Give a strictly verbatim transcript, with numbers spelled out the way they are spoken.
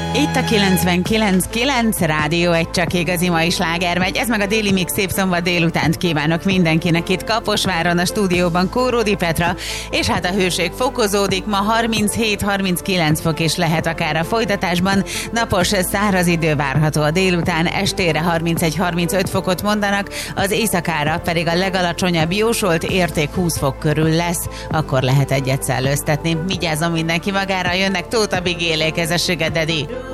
Itt a kilencvenkilenc kilenc Rádió egy csak igazi mai sláger megy. Ez meg a Déli Mix, szép szombat délutánt kívánok mindenkinek itt Kaposváron, a stúdióban Kóródi Petra, és hát a hőség fokozódik, ma harminchét harminckilenc fok is lehet akár a folytatásban, napos száraz idő várható a délután, estére harmincegy harmincöt fokot mondanak, az éjszakára pedig a legalacsonyabb jósolt érték húsz fok körül lesz, akkor lehet egyet szellőztetni. Vigyázzon mindenki magára, jönnek Tóth Bigélék, ez a Sugar Daddy.